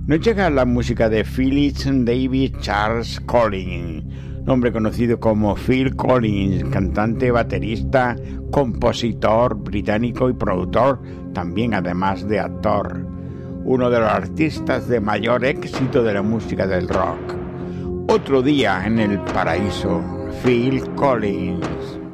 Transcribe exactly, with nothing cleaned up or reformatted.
Nos llega la música de Philip David Charles Collins, nombre conocido como Phil Collins, cantante, baterista, compositor británico y productor, también además de actor. Uno de los artistas de mayor éxito de la música del rock. Otro día en el paraíso, Phil Collins.